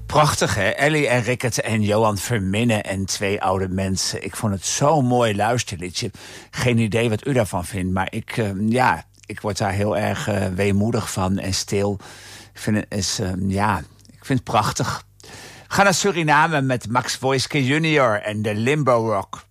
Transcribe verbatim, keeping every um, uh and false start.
Prachtig, hè? Ellie en Rickert en Johan Verminnen en twee oude mensen. Ik vond het zo'n mooi luisterliedje. Geen idee wat u daarvan vindt, maar ik, uh, ja, ik word daar heel erg uh, weemoedig van en stil. Ik vind het, is, uh, ja, ik vind het prachtig. Ga naar Suriname met Max Voiske junior en de Limbo Rock.